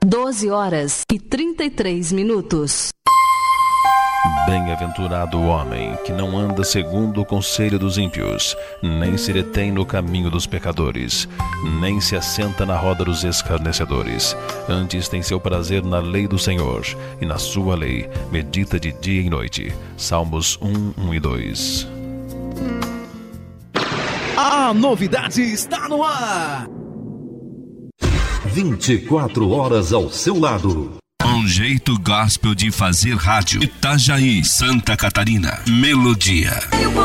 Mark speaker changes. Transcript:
Speaker 1: 12h33.
Speaker 2: Bem-aventurado o homem que não anda segundo o conselho dos ímpios, nem se detém no caminho dos pecadores, nem se assenta na roda dos escarnecedores. Antes tem seu prazer na lei do Senhor, e na sua lei medita de dia e noite. Salmos 1, 1 e 2.
Speaker 3: A novidade está no ar.
Speaker 4: 24 horas ao seu lado.
Speaker 5: Um jeito gospel de fazer rádio. Itajaí, Santa Catarina. Melodia.